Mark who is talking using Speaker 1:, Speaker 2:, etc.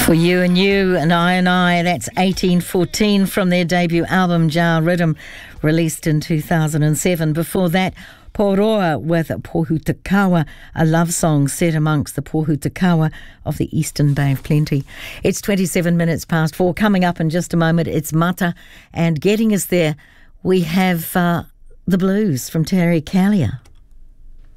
Speaker 1: For You and You and I, that's 1814 from their debut album Jar Rhythm, released in 2007. Before that, Poroa with Pohutakawa, a love song set amongst the Pohutakawa of the Eastern Bay of Plenty. It's 27 minutes past 4. Coming up in just a moment, it's Mata, and getting us there, we have the blues from Terry Callier.